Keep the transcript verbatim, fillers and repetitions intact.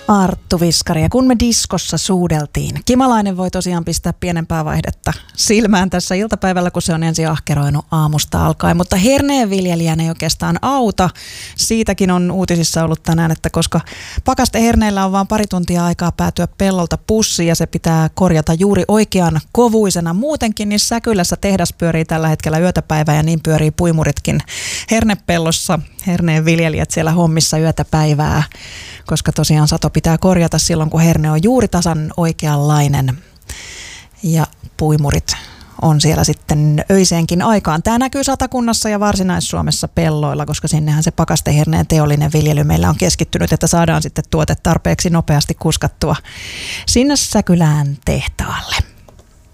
Arttu Viskari, ja kun me diskossa suudeltiin, Kimalainen voi tosiaan pistää pienempää vaihdetta silmään tässä iltapäivällä, kun se on ensin ahkeroinut aamusta alkaen, mutta herneenviljelijän ei oikeastaan auta. Siitäkin on uutisissa ollut tänään, että koska pakasteherneillä on vain pari tuntia aikaa päätyä pellolta pussiin ja se pitää korjata juuri oikean kovuisena. Muutenkin niin Säkylässä tehdas pyörii tällä hetkellä yötä päivää ja niin pyörii puimuritkin hernepellossa. Herneenviljelijät siellä hommissa yötä päivää, koska tosiaan sato pitää korjata silloin, kun herne on juuri tasan oikeanlainen ja puimurit on siellä sitten öiseenkin aikaan. Tämä näkyy Satakunnassa ja Varsinais-Suomessa pelloilla, koska sinnehän se pakasteherneen teollinen viljely meillä on keskittynyt, että saadaan sitten tuote tarpeeksi nopeasti kuskattua sinne Säkylään tehtaalle.